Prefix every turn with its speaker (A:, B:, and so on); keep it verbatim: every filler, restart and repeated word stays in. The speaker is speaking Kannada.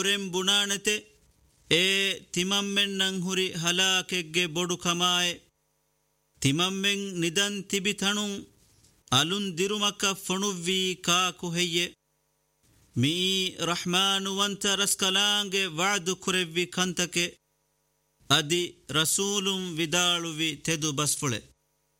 A: ರೆಂ ಬುಣಾಣತೆ ಏ ತಿಮಮ್ಮೆನ್ನಂ ಹುರಿ ಹಲಾಕೆಗ್ಗೆ ಬೊಡು ಕಮಾಯೆ ತಿಮಮ್ಮೆಂ ನಿದನ್ ತಿಬಿತಣುಂ ಅಲುನ್ ದಿರುಮಕ ಫಣುವ್ವಿ ಕಾಕು ಹೆಯ್ಯೆ ಮೀ ರಹ್ಮಾನುವಂತ ರಸ್ಕಲಾಂಗೆ ವಾದು ಕುರೆವ್ವಿ ಕಂತಕೆ ಅದಿ ರಸೂಲುಂ ವಿದಾಳುವಿ ತೆದು ಬಸ್ಫುಳೆ